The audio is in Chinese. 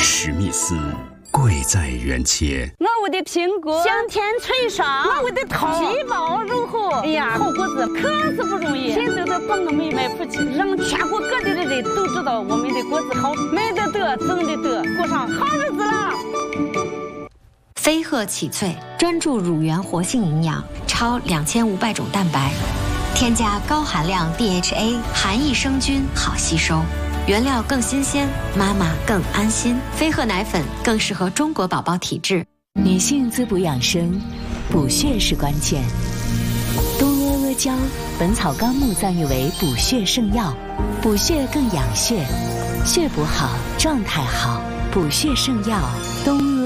史密斯贵在原切， 我的苹果香甜脆爽，我的桃皮薄肉厚。哎呀，好果子可是不容易，现在的帮我们卖不起，让全国各地的人都知道我们的果子好，卖的得，挣的得，过上好日子了。 飞鹤启萃专注乳源活性营养，超2500种蛋白，添加高含量 DHA， 含益生菌，好吸收。原料更新鲜，妈妈更安心。飞鹤奶粉更适合中国宝宝体质。 女性滋补养生，补血是关键。东阿阿胶，《本草纲目》赞誉为补血圣药，补血更养血，血补好，状态好，补血圣药东阿。